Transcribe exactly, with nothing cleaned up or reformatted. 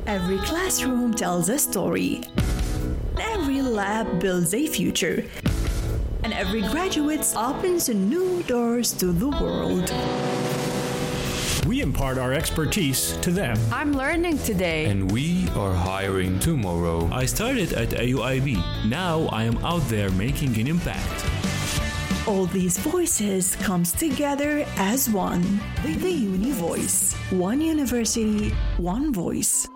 Every classroom tells a story. Every lab builds a future. And every graduate opens new doors to the world. We impart our expertise to them. I'm learning today. And we are hiring tomorrow. I started at A U I B. Now I am out there making an impact. All these voices comes together as one. The, the Uni Voice. One university, one voice.